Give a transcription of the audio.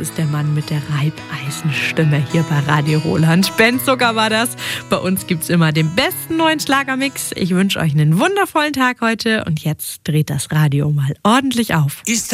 ist der Mann mit der Reibeisenstimme hier bei Radio Roland. Ben Zucker war das. Bei uns gibt's immer den besten neuen Schlagermix. Ich wünsche euch einen wundervollen Tag heute und jetzt dreht das Radio mal ordentlich auf.